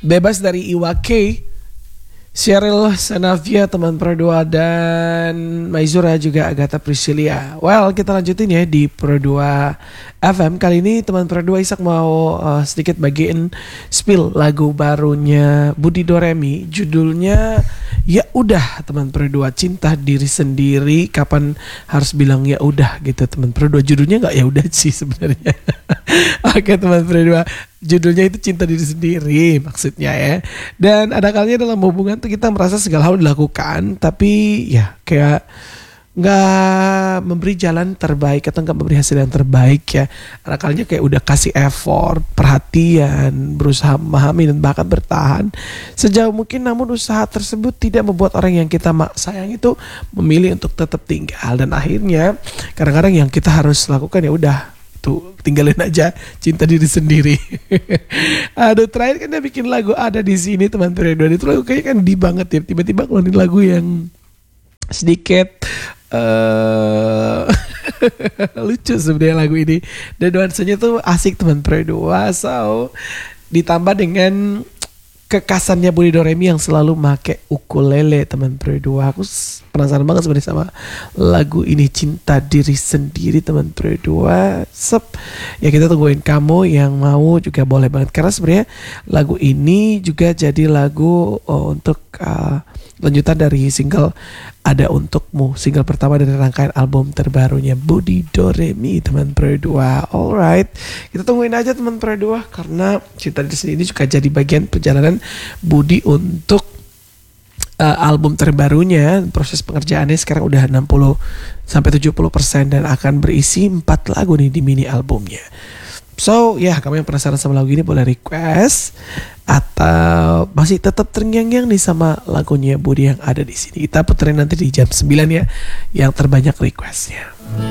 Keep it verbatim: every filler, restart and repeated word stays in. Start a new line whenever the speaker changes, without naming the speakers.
Bebas dari Iwa K, Cheryl Sanavia teman Pro dua, dan Maizura juga Agatha Priscilia. Well, kita lanjutin ya di Pro dua F M. Kali ini teman Pro dua Isak mau uh, sedikit bagiin spill lagu barunya Budi Doremi. Judulnya Ya Udah teman Pro dua, cinta diri sendiri. Kapan harus bilang ya udah gitu teman Pro dua. Judulnya nggak ya udah sih sebenarnya. Oke teman Pro dua, judulnya itu cinta diri sendiri maksudnya ya. Dan ada kalanya dalam hubungan tuh kita merasa segala hal dilakukan, tapi ya kayak nggak memberi jalan terbaik atau nggak memberi hasil yang terbaik ya. Ada kalanya kayak udah kasih effort, perhatian, berusaha memahami dan bahkan bertahan sejauh mungkin, namun usaha tersebut tidak membuat orang yang kita sayang itu memilih untuk tetap tinggal. Dan akhirnya kadang-kadang yang kita harus lakukan ya udah, tuh tinggalin aja, cinta diri sendiri. Aduh, terakhir kan dia bikin lagu Ada di Sini teman Periode. Itu lagu kayaknya kan di banget ya. Tiba-tiba keluarin lagu yang sedikit uh, lucu sebenarnya lagu ini. Dan nuansanya tuh asik teman Periode. So ditambah dengan kekasannya Budi Doremi yang selalu make ukulele teman Periode. Aku penasaran banget sebenarnya sama lagu ini, cinta diri sendiri teman Periode. Sep, ya kita tungguin kamu yang mau juga boleh banget, karena sebenarnya lagu ini juga jadi lagu oh, untuk uh, lanjutan dari single Ada Untukmu, single pertama dari rangkaian album terbarunya Budi Doremi teman Periode. Alright, kita tungguin aja teman Periode, karena cinta diri sendiri juga jadi bagian perjalanan Budi untuk uh, album terbarunya. Proses pengerjaannya sekarang udah enam puluh sampai tujuh puluh persen dan akan berisi empat lagu nih di mini albumnya. So ya, kamu yang penasaran sama lagu ini boleh request, atau masih tetap terngiang-ngiang nih sama lagunya Budi yang ada di sini, kita puterin nanti di jam sembilan ya, yang terbanyak requestnya.